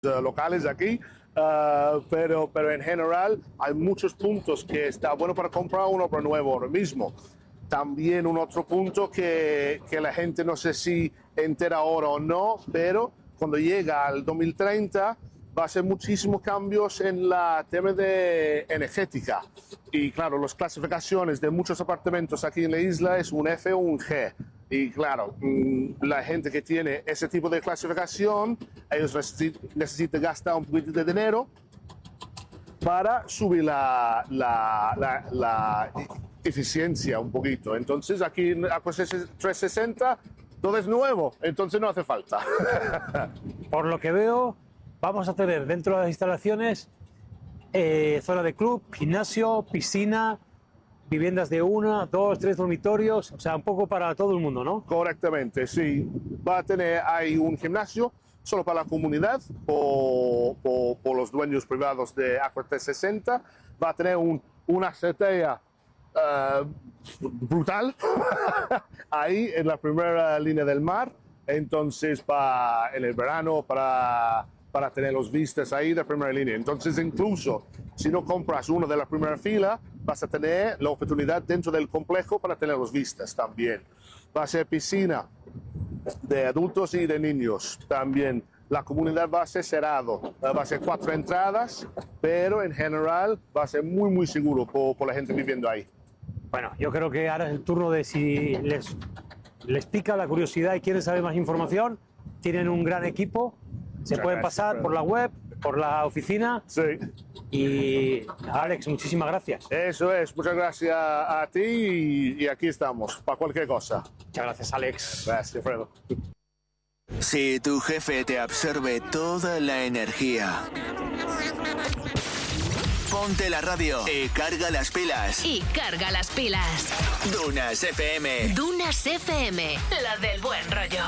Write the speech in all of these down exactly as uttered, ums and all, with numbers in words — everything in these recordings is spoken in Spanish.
uh, locales aquí, uh, pero, pero en general hay muchos puntos que está bueno para comprar un Opel nuevo ahora mismo. También un otro punto que, que la gente no sé si entera ahora o no, pero cuando llega al dos mil treinta va a ser muchísimos cambios en la tema de energética. Y claro, las clasificaciones de muchos apartamentos aquí en la isla es un F o un G. Y claro, la gente que tiene ese tipo de clasificación, ellos necesitan gastar un poquito de dinero para subir la, la, la, la eficiencia un poquito. Entonces aquí en Aqua trescientos sesenta todo es nuevo, entonces no hace falta. Por lo que veo, vamos a tener dentro de las instalaciones eh, zona de club, gimnasio, piscina, viviendas de una, dos, tres dormitorios, o sea, un poco para todo el mundo, ¿no? Correctamente, sí. Va a tener ahí un gimnasio solo para la comunidad, por, por, por los dueños privados de Aqua trescientos sesenta. Va a tener un, una azotea uh, brutal ahí en la primera línea del mar. Entonces, para, en el verano, para, para tener los vistas ahí de primera línea. Entonces, incluso si no compras uno de la primera fila, vas a tener la oportunidad dentro del complejo para tener los vistas también. Va a ser piscina de adultos y de niños también. La comunidad va a ser cerrado, va a ser cuatro entradas, pero en general va a ser muy muy seguro por, por la gente viviendo ahí. Bueno, yo creo que ahora es el turno de si les, les pica la curiosidad y quieren saber más información, tienen un gran equipo, se Muchas pueden gracias, pasar Pedro. por la web, por la oficina. Sí. Y Alex, muchísimas gracias. Eso es, muchas gracias a ti y, y aquí estamos, para cualquier cosa. Muchas gracias, Alex. Gracias, Fredo. Si tu jefe te absorbe toda la energía, ponte la radio y carga las pilas. Y carga las pilas. Dunas F M. Dunas F M, la del buen rollo.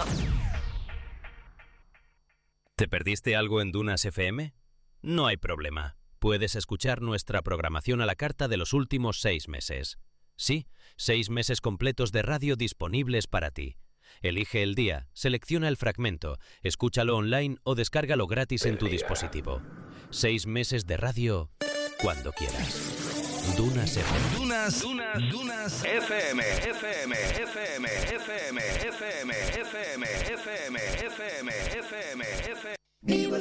¿Te perdiste algo en Dunas F M? No hay problema. Puedes escuchar nuestra programación a la carta de los últimos seis meses. Sí, seis meses completos de radio disponibles para ti. Elige el día, selecciona el fragmento, escúchalo online o descárgalo gratis en tu dispositivo. Seis meses de radio cuando quieras. Dunas F M. Dunas, Dunas, Dunas F M, F M, F M, F M, F M, F M, F M, F M, F M, F M.